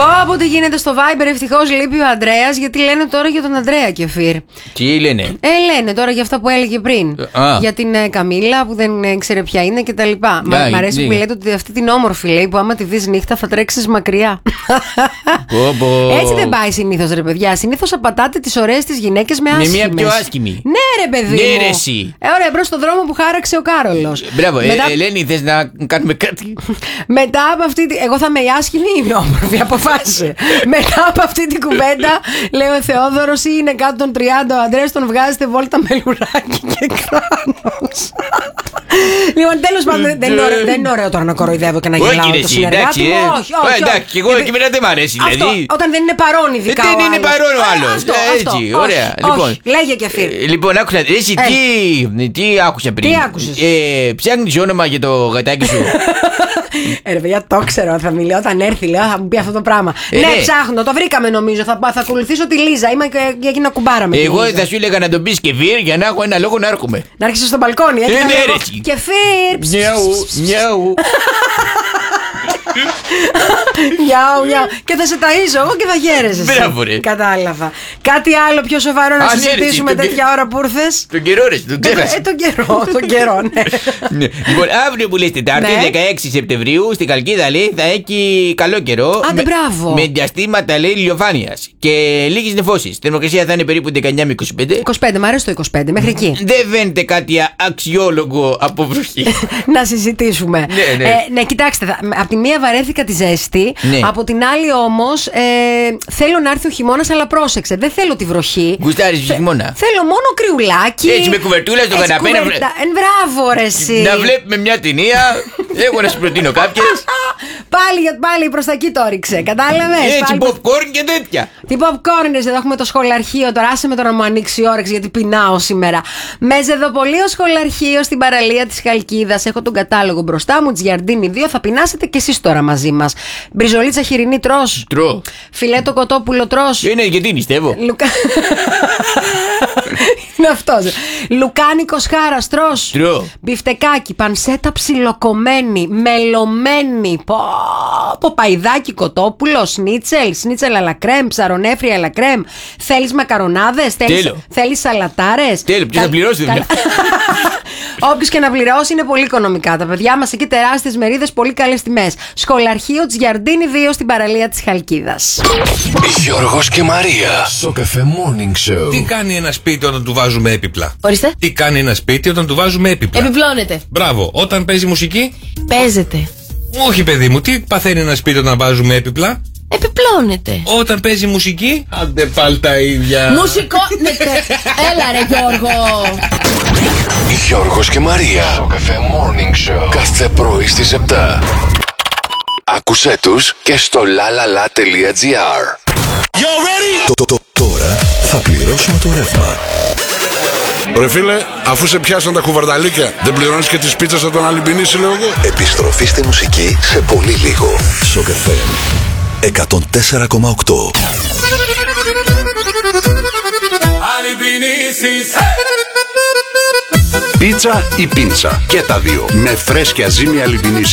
Πω τι γίνεται στο Viber, ευτυχώς λείπει ο Ανδρέας, γιατί λένε τώρα για τον Ανδρέα Κεφίρ. Τι λένε? Λένε τώρα για αυτά που έλεγε πριν. Για την Καμίλα που δεν ήξερε ποια είναι κτλ. Μ' αρέσει που λέτε ότι αυτή την όμορφη, λέει, που άμα τη δεις νύχτα θα τρέξεις μακριά. Έτσι δεν πάει συνήθως, ρε παιδιά. Συνήθως απατάτε τις ωραίες τις γυναίκες με άσχημες. Με μια πιο άσχημη. Ναι, ρε παιδί. Ναι, μου. ρε, εσύ. Ωραία, μπρος στον δρόμο που χάραξε ο Κάρολος. Μπράβο, Ελένη, θες να κάνουμε κάτι? Μετά από αυτή. Εγώ θα είμαι η άσχημη ή είμαι όμορφη, αποφάσισε. Μετά από αυτή την κουβέντα, λέει ο Θεόδωρος, ή είναι κάτω των 30 ο Ανδρέας, τον βγάζετε βόλτα με λουράκι και κράνος. Λοιπόν, τέλος πάντων, δεν είναι ωραίο τώρα να κοροϊδεύω και να γελάω το συνεργάτη μου. Όχι, όχι. Εντάξει, και εγώ εκεί μετά δεν μ' αρέσει. Όταν δεν είναι παρόν, ειδικά. Δεν είναι παρόν ο άλλος. Έτσι, ωραία. Λέγε και φίλοι. Λοιπόν, άκουσα. Εσύ τι άκουσα πριν? Τι άκουσες? Ψάχνεις όνομα για το γατάκι σου? Ρε παιδιά, το ξέρω. Θα μιλήσω όταν έρθει, λέω, θα μου πει αυτό το πράγμα. Ναι, ψάχνω, το βρήκαμε νομίζω. Θα ακολουθήσω τη Λίζα. Είμαι και εκείνα κουμπάρα με. Εγώ θα σου έλεγα να τον πεις Κεφίρ για να έχω ένα λόγο να έρχομαι. Να άρχισε στο μπαλκόνι, έτσι. Κεφίρ! Μιαου. Μιαου. Και θα σε ταΐζω εγώ και θα γέρεσαι. Μπράβο, ρε. Κατάλαβα. Κάτι άλλο πιο σοβαρό να συζητήσουμε τέτοια ώρα που ήρθες? Τον καιρό, ρε, τον ξέχασα. Τον καιρό, ναι. Λοιπόν, αύριο που λες Τετάρτη, 16 Σεπτεμβρίου, στην Καλκίδα, λέει, θα έχει καλό καιρό. Άντε, μπράβο. Με διαστήματα, λέει, ηλιοφάνειας και λίγες νεφώσεις. Θερμοκρασία θα είναι περίπου 19 με 25. 25, μου αρέσει το 25, μέχρι εκεί. Δεν φαίνεται κάτι αξιόλογο από βροχή. Να συζητήσουμε. Ναι, κοιτάξτε, από τη μία βαρέθηκα τη ζέστη, από την άλλη όμως θέλω να έρθει ο χειμώνας, αλλά πρόσεξε, δεν θέλω τη βροχή. Γουστάρεις το χειμώνα? Θέλω μόνο κρυουλάκι. Έτσι με κουβερτούλα στο καναπέ. Μπράβο, ρε εσύ. Να βλέπουμε μια ταινία. Εγώ να σου προτείνω κάποιες. Πάλι προς τα εκεί το ρίξε. Κατάλαβες? Έτσι, popcorn και τέτοια. Τι popcorn, εδώ έχουμε το σχολαρχείο. Τώρα άσε με το να μου ανοίξει η όρεξη, γιατί πεινάω σήμερα. Με ζεδοπολείο σχολαρχείο στην παραλία της Χαλκίδας. Έχω τον κατάλογο μπροστά μου. Τζιαρντίνι 2. Θα πεινάσετε κι εσείς τώρα μαζί μας. Μπριζολίτσα χοιρινή τρως? Τρώω. Φιλέτο κοτόπουλο τρως? Είναι γιατί νηστεύω. Είναι αυτός. Λουκάνικος χάρας τρως? Τρώω. Μπιφτεκάκι, πανσέτα ψιλοκομμένη, μελωμένη. Παϊδάκι κοτόπουλο, σνίτσελ αλα κρέμ, ψαρονέφρι αλα κρέμ. Θέλεις μακαρονάδες? Θέλεις σαλατάρες? Τέλο, ποιος θα πληρώσει δουλειά? Όποιος και να πληρώσει, είναι πολύ οικονομικά. Τα παιδιά μας εκεί τεράστιες μερίδες, πολύ καλές τιμές. Σχολαρχείο Τζιαρντίνι 2 στην παραλία της Χαλκίδας. Γιώργος και Μαρία. Σοκαφέ Morning Show. Τι κάνει ένα σπίτι όταν του βάζουμε έπιπλα? Ορίστε. Τι κάνει ένα σπίτι όταν του βάζουμε έπιπλα? Επιπλώνεται. Μπράβο. Όταν παίζει μουσική? Παίζεται. Όχι, παιδί μου. Τι παθαίνει ένα σπίτι όταν βάζουμε έπιπλα? Επιπλώνεται. Όταν παίζει μουσική? Άντε πάλι τα ίδια. Μουσικώνεται. Έλα ρε Γιώργο. Γιώργος και Μαρία. Σοκαφέ Morning Show. Κάθε πρωί στις 7. Άκουσέ τους και στο lalala.gr. Τώρα θα πληρώσουμε το ρεύμα. Ρε φίλε, αφού σε πιάσαν τα κουβαρδαλίκια, δεν πληρώνεις και τις πίτσες από τον Αλυμπινίση, λέω εγώ. Επιστροφή στη μουσική σε πολύ λίγο. Σοκαφέ 104,8. Πίτσα ή πίτσα, και τα δύο, με φρέσκια ζύμη Αλυμπινίση.